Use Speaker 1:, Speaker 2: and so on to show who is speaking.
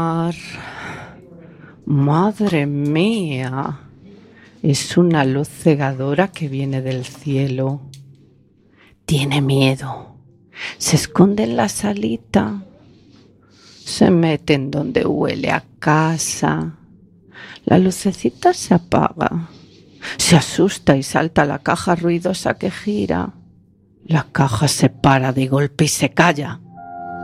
Speaker 1: Madre mía, es una luz cegadora que viene del cielo. Tiene miedo, se esconde en la salita, se mete en donde huele a casa. La lucecita se apaga, se asusta y salta a la caja ruidosa que gira. La caja se para de golpe y se calla.